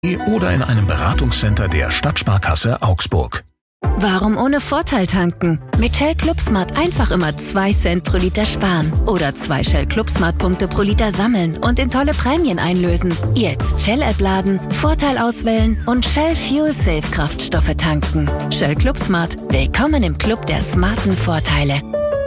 oder in einem Beratungscenter der Stadtsparkasse Augsburg. Warum ohne Vorteil tanken? Mit Shell Club Smart einfach immer 2 Cent pro Liter sparen. Oder 2 Shell Club Smart Punkte pro Liter sammeln und in tolle Prämien einlösen. Jetzt Shell App laden, Vorteil auswählen und Shell Fuel Safe Kraftstoffe tanken. Shell Club Smart. Willkommen im Club der smarten Vorteile.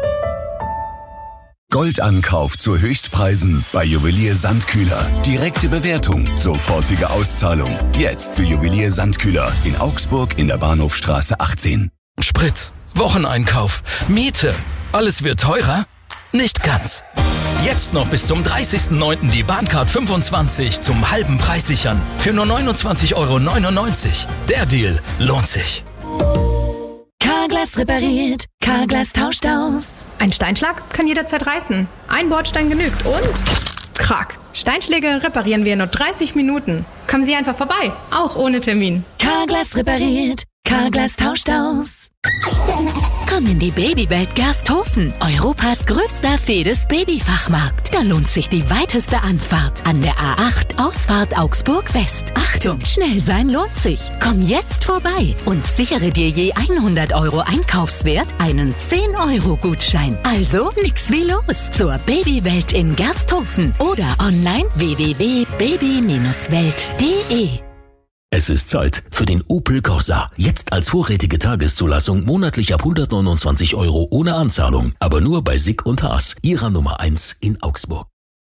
Goldankauf zu Höchstpreisen bei Juwelier Sandkühler. Direkte Bewertung, sofortige Auszahlung. Jetzt zu Juwelier Sandkühler in Augsburg in der Bahnhofstraße 18. Sprit, Wocheneinkauf, Miete. Alles wird teurer? Nicht ganz. Jetzt noch bis zum 30.09. die Bahncard 25 zum halben Preis sichern. Für nur 29,99 €. Der Deal lohnt sich. Carglass repariert, Carglass tauscht aus. Ein Steinschlag kann jederzeit reißen. Ein Bordstein genügt und krack. Steinschläge reparieren wir in nur 30 Minuten. Kommen Sie einfach vorbei, auch ohne Termin. Carglass repariert, Carglass tauscht aus. Komm in die Babywelt Gersthofen, Europas größter Fedes Babyfachmarkt. Da lohnt sich die weiteste Anfahrt an der A8 Ausfahrt Augsburg West. Achtung, schnell sein lohnt sich. Komm jetzt vorbei und sichere dir je 100 € Einkaufswert einen 10-€-Gutschein. Also nix wie los zur Babywelt in Gersthofen oder online www.baby-welt.de. Es ist Zeit für den Opel Corsa. Jetzt als vorrätige Tageszulassung monatlich ab 129 € ohne Anzahlung. Aber nur bei Sick und Haas, ihrer Nummer 1 in Augsburg.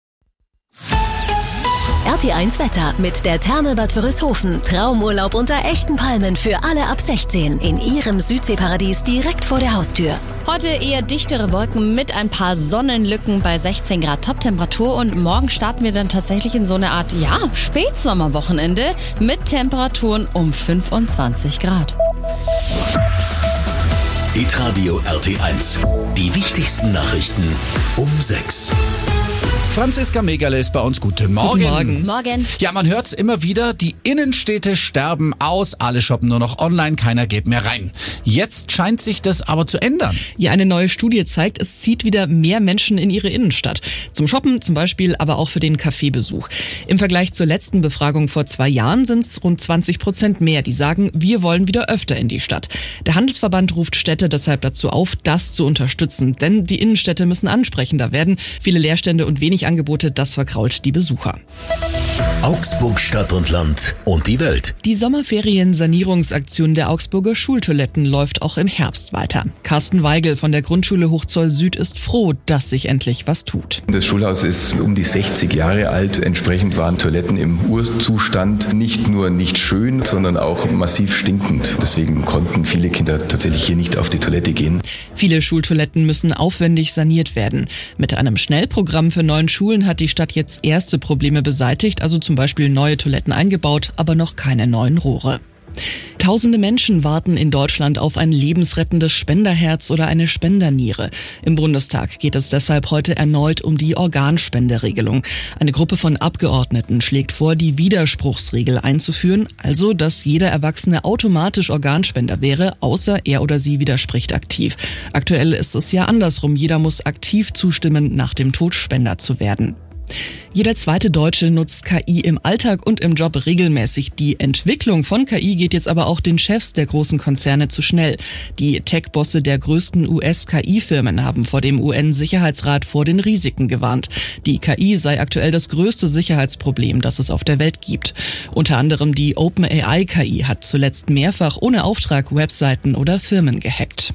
RT1 Wetter mit der Therme Bad Wörishofen. Traumurlaub unter echten Palmen für alle ab 16 in ihrem Südseeparadies direkt vor der Haustür. Heute eher dichtere Wolken mit ein paar Sonnenlücken bei 16 Grad Toptemperatur und morgen starten wir dann tatsächlich in so eine Art, Spätsommerwochenende mit Temperaturen um 25 Grad. Hitradio RT1. Die wichtigsten Nachrichten um 6. Franziska Megale ist bei uns. Guten Morgen. Guten Morgen. Ja, man hört's immer wieder, die Innenstädte sterben aus, alle shoppen nur noch online, keiner geht mehr rein. Jetzt scheint sich das aber zu ändern. Ja, eine neue Studie zeigt, es zieht wieder mehr Menschen in ihre Innenstadt. Zum Shoppen zum Beispiel, aber auch für den Kaffeebesuch. Im Vergleich zur letzten Befragung vor 2 Jahren sind es rund 20% mehr, die sagen, wir wollen wieder öfter in die Stadt. Der Handelsverband ruft Städte deshalb dazu auf, das zu unterstützen. Denn die Innenstädte müssen ansprechender werden. Viele Leerstände und wenig Angebote, das verkrault die Besucher. Augsburg Stadt und Land und die Welt. Die Sommerferien-Sanierungsaktion der Augsburger Schultoiletten läuft auch im Herbst weiter. Carsten Weigel von der Grundschule Hochzoll Süd ist froh, dass sich endlich was tut. Das Schulhaus ist um die 60 Jahre alt. Entsprechend waren Toiletten im Urzustand nicht nur nicht schön, sondern auch massiv stinkend. Deswegen konnten viele Kinder tatsächlich hier nicht auf die Toilette gehen. Viele Schultoiletten müssen aufwendig saniert werden. Mit einem Schnellprogramm für 9 Schulen hat die Stadt jetzt erste Probleme beseitigt, also zum Beispiel neue Toiletten eingebaut, aber noch keine neuen Rohre. Tausende Menschen warten in Deutschland auf ein lebensrettendes Spenderherz oder eine Spenderniere. Im Bundestag geht es deshalb heute erneut um die Organspenderegelung. Eine Gruppe von Abgeordneten schlägt vor, die Widerspruchsregel einzuführen, also dass jeder Erwachsene automatisch Organspender wäre, außer er oder sie widerspricht aktiv. Aktuell ist es ja andersrum, jeder muss aktiv zustimmen, nach dem Tod Spender zu werden. Jeder zweite Deutsche nutzt KI im Alltag und im Job regelmäßig. Die Entwicklung von KI geht jetzt aber auch den Chefs der großen Konzerne zu schnell. Die Tech-Bosse der größten US-KI-Firmen haben vor dem UN-Sicherheitsrat vor den Risiken gewarnt. Die KI sei aktuell das größte Sicherheitsproblem, das es auf der Welt gibt. Unter anderem die OpenAI-KI hat zuletzt mehrfach ohne Auftrag Webseiten oder Firmen gehackt.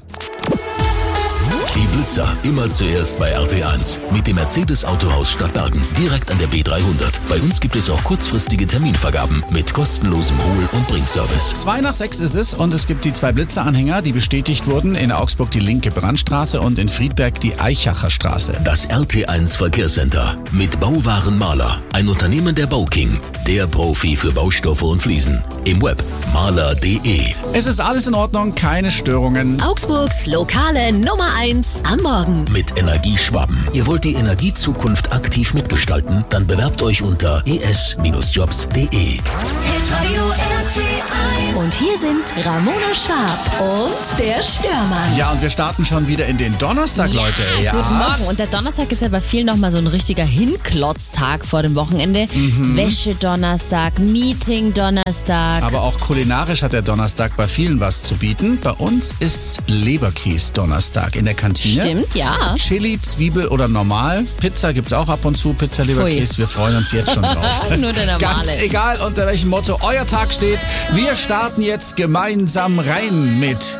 Die Blitzer, immer zuerst bei RT1. Mit dem Mercedes-Autohaus Stadtbergen, direkt an der B300. Bei uns gibt es auch kurzfristige Terminvergaben mit kostenlosem Hol- und Bringservice. 5:05 ist es und es gibt die 2 Blitzeranhänger, die bestätigt wurden. In Augsburg die linke Brandstraße und in Friedberg die Eichacher Straße. Das RT1 Verkehrscenter mit Bauwaren Maler. Ein Unternehmen der Bauking. Der Profi für Baustoffe und Fliesen. Im Web maler.de. Es ist alles in Ordnung, keine Störungen. Augsburgs lokale Nummer 1 am Morgen. Mit Energieschwaben. Ihr wollt die Energiezukunft aktiv mitgestalten? Dann bewerbt euch unter es-jobs.de. Hitradio RT1. Und hier sind Ramona Schwab und der Störmann. Ja, und wir starten schon wieder in den Donnerstag, Leute. Ja. Guten Morgen. Und der Donnerstag ist ja bei vielen nochmal so ein richtiger Hinklotztag vor dem Wochenende. Wäsche-Donnerstag, Meeting-Donnerstag. Aber auch kulinarisch hat der Donnerstag bei vielen was zu bieten. Bei uns ist Leberkäse-Donnerstag in der Kantine. Stimmt, ja. Chili, Zwiebel oder normal. Pizza gibt's auch ab und zu. Pizza, Leberkäse. Wir freuen uns jetzt schon drauf. Nur der normale. Ganz egal, unter welchem Motto euer Tag steht. Wir starten jetzt gemeinsam rein mit